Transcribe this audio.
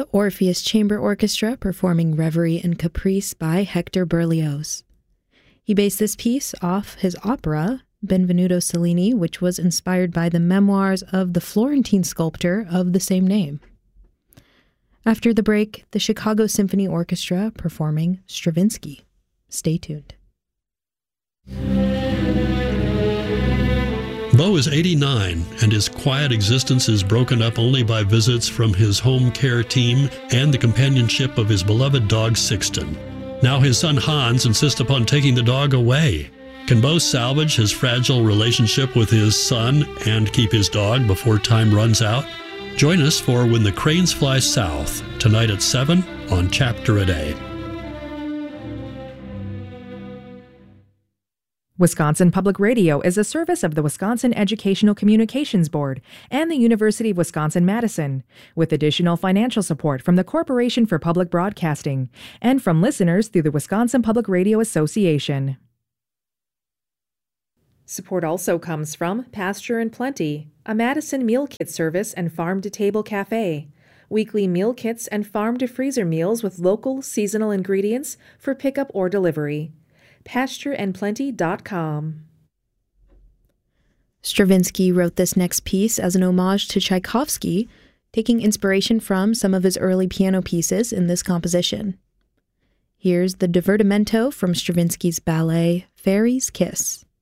the Orpheus Chamber Orchestra performing Reverie and Caprice by Hector Berlioz. He based this piece off his opera, Benvenuto Cellini, which was inspired by the memoirs of the Florentine sculptor of the same name. After the break, the Chicago Symphony Orchestra performing Stravinsky. Stay tuned. Beau is 89, and his quiet existence is broken up only by visits from his home care team and the companionship of his beloved dog Sixten. Now his son Hans insists upon taking the dog away. Can Beau salvage his fragile relationship with his son and keep his dog before time runs out? Join us for When the Cranes Fly South, tonight at 7 on Chapter a Day. Wisconsin Public Radio is a service of the Wisconsin Educational Communications Board and the University of Wisconsin-Madison, with additional financial support from the Corporation for Public Broadcasting and from listeners through the Wisconsin Public Radio Association. Support also comes from Pasture and Plenty, a Madison meal kit service and farm-to-table cafe. Weekly meal kits and farm-to-freezer meals with local, seasonal ingredients for pickup or delivery. PastureandPlenty.com. Stravinsky wrote this next piece as an homage to Tchaikovsky, taking inspiration from some of his early piano pieces in this composition. Here's the divertimento from Stravinsky's ballet, Fairy's Kiss.